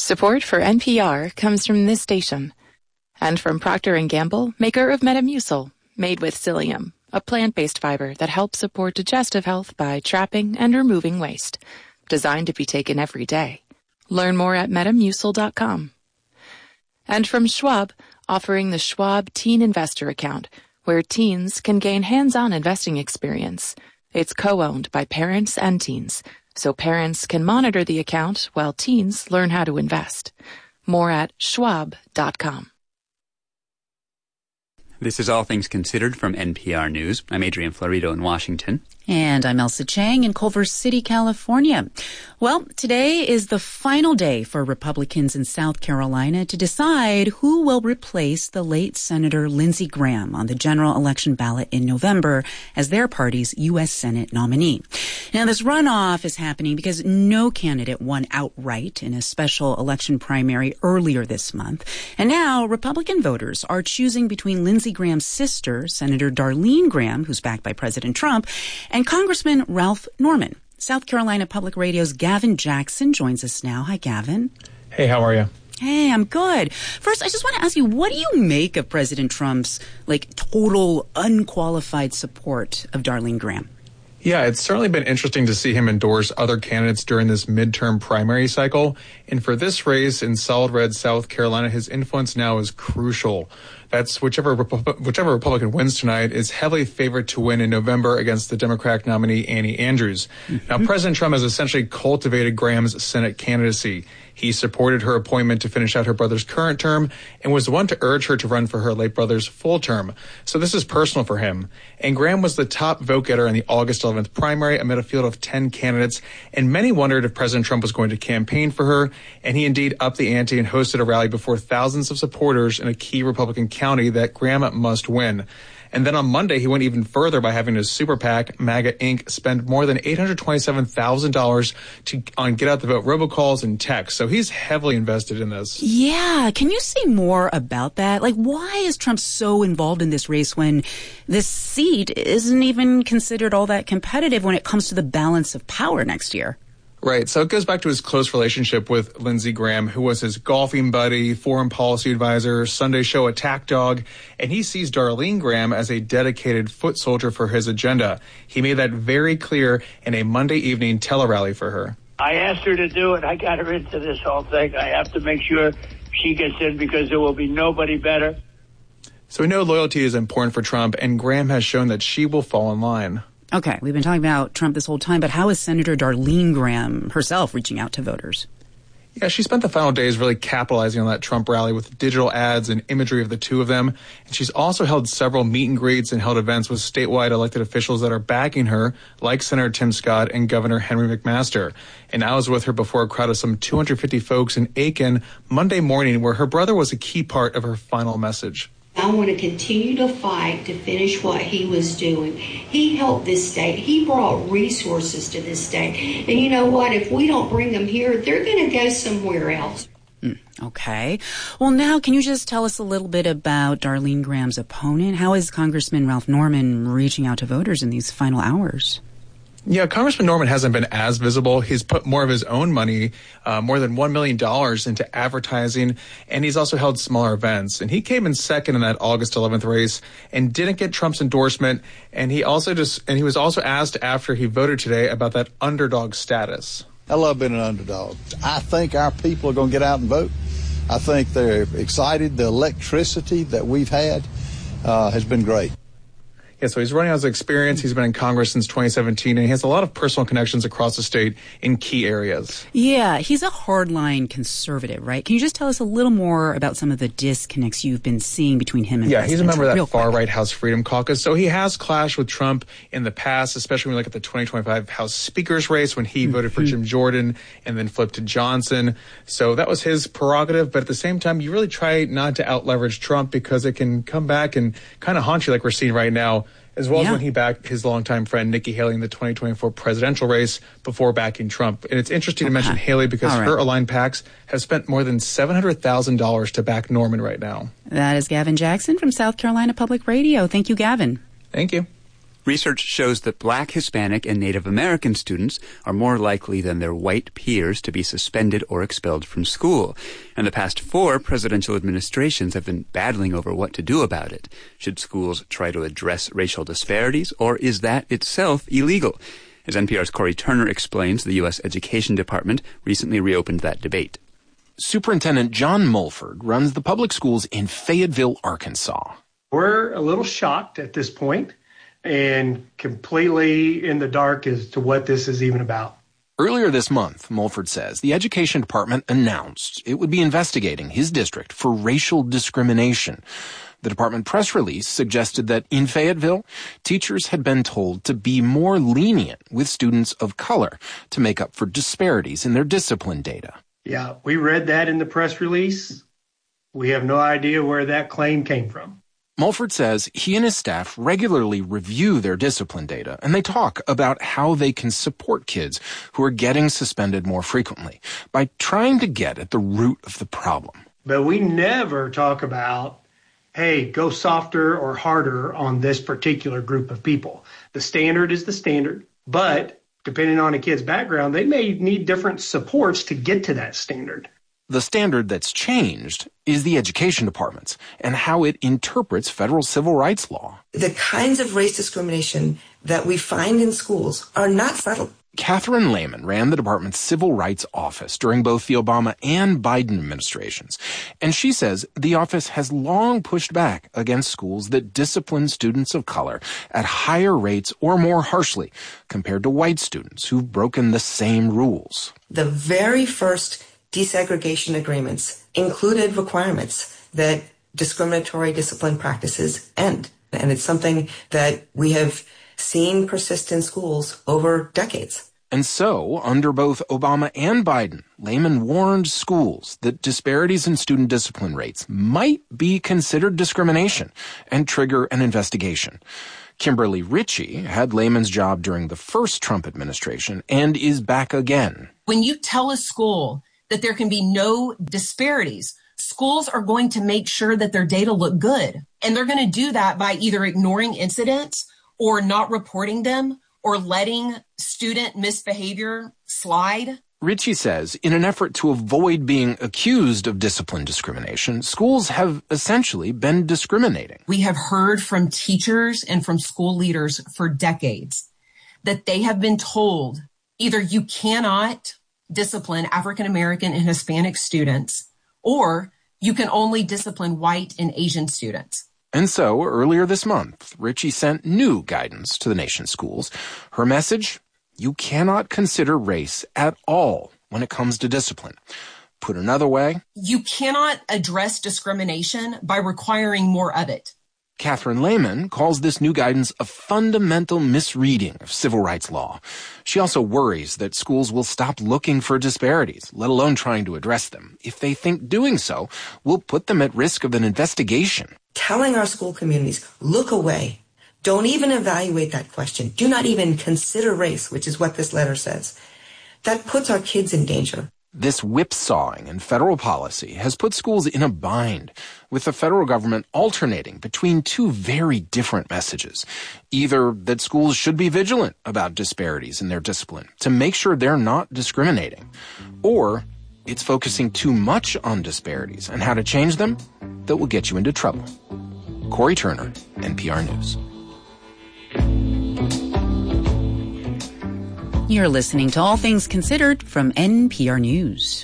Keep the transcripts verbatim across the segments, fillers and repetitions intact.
Support for N P R comes from this station and from Procter and Gamble, maker of Metamucil, made with psyllium, a plant-based fiber that helps support digestive health by trapping and removing waste. Designed to be taken every day. Learn more at metamucil dot com. And from Schwab, offering the Schwab Teen Investor Account, where teens can gain hands-on investing experience. It's co-owned by parents and teens, so parents can monitor the account while teens learn how to invest. More at schwab dot com. This is All Things Considered from N P R News. I'm Adrian Florido in Washington. And I'm Elsa Chang in Culver City, California. Well, today is the final day for Republicans in South Carolina to decide who will replace the late Senator Lindsey Graham on the general election ballot in November as their party's U S Senate nominee. Now, this runoff is happening because no candidate won outright in a special election primary earlier this month. And now Republican voters are choosing between Lindsey Graham's sister, Senator Darlene Graham, who's backed by President Trump, and Congressman Ralph Norman. South Carolina Public Radio's Gavin Jackson joins us now. Hi, Gavin. Hey, how are you? Hey, I'm good. First, I just want to ask you, what do you make of President Trump's, like, total unqualified support of Darlene Graham? Yeah, it's certainly been interesting to see him endorse other candidates during this midterm primary cycle. And for this race in solid red South Carolina, his influence now is crucial. That's whichever whichever Republican wins tonight is heavily favored to win in November against the Democratic nominee Annie Andrews. Mm-hmm. Now, President Trump has essentially cultivated Graham's Senate candidacy. He supported her appointment to finish out her brother's current term and was the one to urge her to run for her late brother's full term. So this is personal for him. And Graham was the top vote getter in the August eleventh primary amid a field of ten candidates. And many wondered if President Trump was going to campaign for her. And he indeed upped the ante and hosted a rally before thousands of supporters in a key Republican county that Graham must win. And then on Monday, he went even further by having his super PAC, MAGA Incorporated, spend more than eight hundred twenty-seven thousand dollars to on get out the vote robocalls and texts. So he's heavily invested in this. Yeah. Can you say more about that? Like, why is Trump so involved in this race when this seat isn't even considered all that competitive when it comes to the balance of power next year? Right. So it goes back to his close relationship with Lindsey Graham, who was his golfing buddy, foreign policy advisor, Sunday show attack dog, and he sees Darlene Graham as a dedicated foot soldier for his agenda. He made that very clear in a Monday evening tele-rally for her. I asked her to do it. I got her into this whole thing. I have to make sure she gets in because there will be nobody better. So we know loyalty is important for Trump, and Graham has shown that she will fall in line. Okay, we've been talking about Trump this whole time, but how is Senator Darlene Graham herself reaching out to voters? Yeah, she spent the final days really capitalizing on that Trump rally with digital ads and imagery of the two of them. And she's also held several meet and greets and held events with statewide elected officials that are backing her, like Senator Tim Scott and Governor Henry McMaster. And I was with her before a crowd of some two hundred fifty folks in Aiken Monday morning, where her brother was a key part of her final message. I want to continue to fight to finish what he was doing. He helped this state. He brought resources to this state. And you know what? If we don't bring them here, they're going to go somewhere else. Mm, okay. Well, now, can you just tell us a little bit about Darlene Graham's opponent? How is Congressman Ralph Norman reaching out to voters in these final hours? Yeah, Congressman Norman hasn't been as visible. He's put more of his own money, uh, more than one million dollars into advertising, and he's also held smaller events. And he came in second in that August eleventh race and didn't get Trump's endorsement. And he also just, and he was also asked after he voted today about that underdog status. I love being an underdog. I think our people are going to get out and vote. I think they're excited. The electricity that we've had uh, has been great. Yeah, so he's running out his experience. He's been in Congress since twenty seventeen, and he has a lot of personal connections across the state in key areas. Yeah, he's a hardline conservative, right? Can you just tell us a little more about some of the disconnects you've been seeing between him and Yeah, President he's a member Trump? of that far-right House Freedom Caucus, so he has clashed with Trump in the past, especially when we look at the twenty twenty-five House Speaker's race when he mm-hmm. voted for Jim Jordan and then flipped to Johnson. So that was his prerogative, but at the same time, you really try not to out-leverage Trump because it can come back and kind of haunt you like we're seeing right now, as well yeah. as when he backed his longtime friend Nikki Haley in the twenty twenty-four presidential race before backing Trump. And it's interesting okay. to mention Haley because right. her aligned PACs have spent more than seven hundred thousand dollars to back Norman right now. That is Gavin Jackson from South Carolina Public Radio. Thank you, Gavin. Thank you. Research shows that Black, Hispanic, and Native American students are more likely than their white peers to be suspended or expelled from school. And the past four presidential administrations have been battling over what to do about it. Should schools try to address racial disparities, or is that itself illegal? As N P R's Corey Turner explains, the U S Education Department recently reopened that debate. Superintendent John Mulford runs the public schools in Fayetteville, Arkansas. We're a little shocked at this point and completely in the dark as to what this is even about. Earlier this month, Mulford says, the Education Department announced it would be investigating his district for racial discrimination. The department press release suggested that in Fayetteville, teachers had been told to be more lenient with students of color to make up for disparities in their discipline data. Yeah, we read that in the press release. We have no idea where that claim came from. Mulford says he and his staff regularly review their discipline data, and they talk about how they can support kids who are getting suspended more frequently by trying to get at the root of the problem. But we never talk about, hey, go softer or harder on this particular group of people. The standard is the standard, but depending on a kid's background, they may need different supports to get to that standard. The standard that's changed is the Education Department's and how it interprets federal civil rights law. The kinds of race discrimination that we find in schools are not subtle. Catherine Lehman ran the department's civil rights office during both the Obama and Biden administrations. And she says the office has long pushed back against schools that discipline students of color at higher rates or more harshly compared to white students who've broken the same rules. The very first desegregation agreements included requirements that discriminatory discipline practices end. And it's something that we have seen persist in schools over decades. And so, under both Obama and Biden, Lehman warned schools that disparities in student discipline rates might be considered discrimination and trigger an investigation. Kimberly Ritchie had Lehman's job during the first Trump administration and is back again. When you tell a school that there can be no disparities, schools are going to make sure that their data look good. And they're going to do that by either ignoring incidents or not reporting them or letting student misbehavior slide. Ritchie says in an effort to avoid being accused of discipline discrimination, schools have essentially been discriminating. We have heard from teachers and from school leaders for decades that they have been told either you cannot discipline African American and Hispanic students, or you can only discipline white and Asian students. And so, earlier this month, Ritchie sent new guidance to the nation's schools. Her message, you cannot consider race at all when it comes to discipline. Put another way, you cannot address discrimination by requiring more of it. Catherine Lehman calls this new guidance a fundamental misreading of civil rights law. She also worries that schools will stop looking for disparities, let alone trying to address them, if they think doing so will put them at risk of an investigation. Telling our school communities, look away. Don't even evaluate that question. Do not even consider race, which is what this letter says. That puts our kids in danger. This whipsawing in federal policy has put schools in a bind, with the federal government alternating between two very different messages. Either that schools should be vigilant about disparities in their discipline to make sure they're not discriminating, or it's focusing too much on disparities and how to change them that will get you into trouble. Corey Turner, N P R News. You're listening to All Things Considered from N P R News.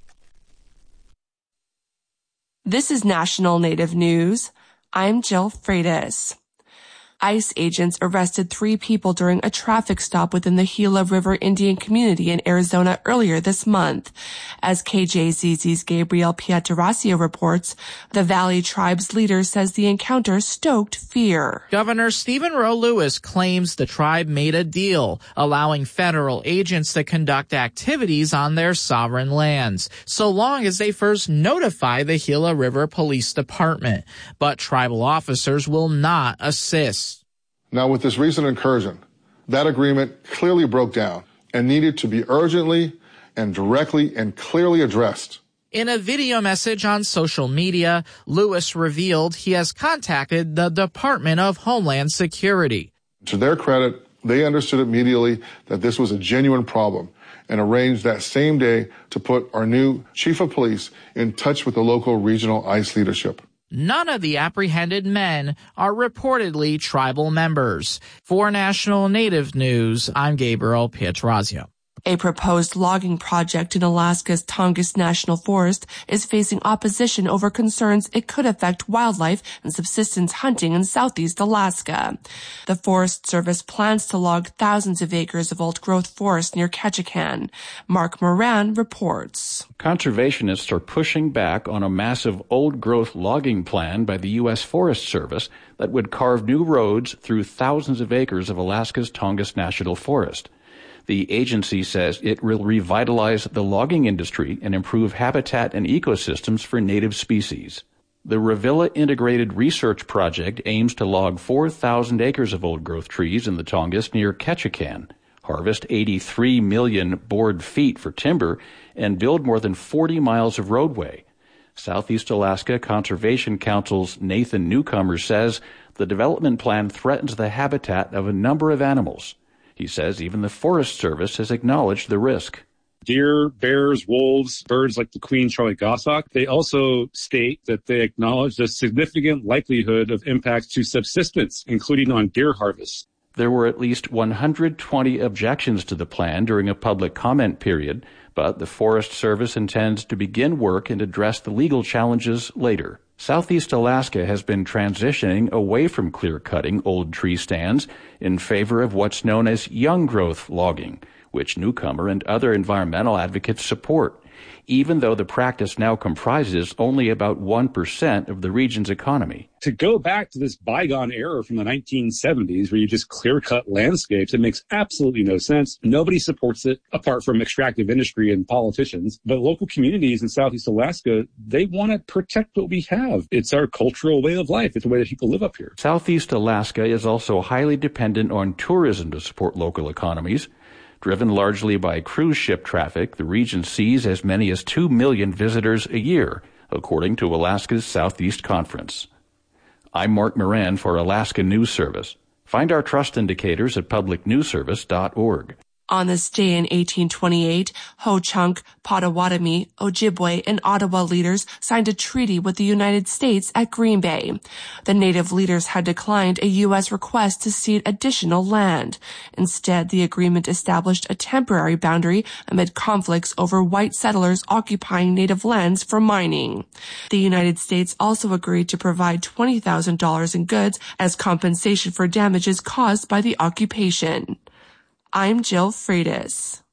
This is National Native News. I'm Jill Freitas. ICE agents arrested three people during a traffic stop within the Gila River Indian community in Arizona earlier this month. As K J Z Z's Gabriel Pietracio reports, the Valley tribe's leader says the encounter stoked fear. Governor Stephen Roe Lewis claims the tribe made a deal, allowing federal agents to conduct activities on their sovereign lands, so long as they first notify the Gila River Police Department. But tribal officers will not assist. Now, with this recent incursion, that agreement clearly broke down and needed to be urgently and directly and clearly addressed. In a video message on social media, Lewis revealed he has contacted the Department of Homeland Security. To their credit, they understood immediately that this was a genuine problem and arranged that same day to put our new chief of police in touch with the local regional ICE leadership. None of the apprehended men are reportedly tribal members. For National Native News, I'm Gabriel Pietrazio. A proposed logging project in Alaska's Tongass National Forest is facing opposition over concerns it could affect wildlife and subsistence hunting in southeast Alaska. The Forest Service plans to log thousands of acres of old-growth forest near Ketchikan. Mark Moran reports. Conservationists are pushing back on a massive old-growth logging plan by the U S Forest Service that would carve new roads through thousands of acres of Alaska's Tongass National Forest. The agency says it will revitalize the logging industry and improve habitat and ecosystems for native species. The Revilla Integrated Research Project aims to log four thousand acres of old-growth trees in the Tongass near Ketchikan, harvest eighty-three million board feet for timber, and build more than forty miles of roadway. Southeast Alaska Conservation Council's Nathan Newcomer says the development plan threatens the habitat of a number of animals. He says even the Forest Service has acknowledged the risk. Deer, bears, wolves, birds like the queen Charlie goshawk. They also state that they acknowledge the significant likelihood of impacts to subsistence, including on deer harvests. There were at least one hundred twenty objections to the plan during a public comment period, but the Forest Service intends to begin work and address the legal challenges later. Southeast Alaska has been transitioning away from clear-cutting old tree stands in favor of what's known as young-growth logging, which Newcomer and other environmental advocates support, even though the practice now comprises only about one percent of the region's economy. To go back to this bygone era from the nineteen seventies where you just clear-cut landscapes, it makes absolutely no sense. Nobody supports it apart from extractive industry and politicians. But local communities in Southeast Alaska, they want to protect what we have. It's our cultural way of life. It's the way that people live up here. Southeast Alaska is also highly dependent on tourism to support local economies. Driven largely by cruise ship traffic, the region sees as many as two million visitors a year, according to Alaska's Southeast Conference. I'm Mark Moran for Alaska News Service. Find our trust indicators at public news service dot org. On this day in eighteen twenty-eight, Ho-Chunk, Potawatomi, Ojibwe, and Ottawa leaders signed a treaty with the United States at Green Bay. The native leaders had declined a U S request to cede additional land. Instead, the agreement established a temporary boundary amid conflicts over white settlers occupying native lands for mining. The United States also agreed to provide twenty thousand dollars in goods as compensation for damages caused by the occupation. I'm Jill Freitas.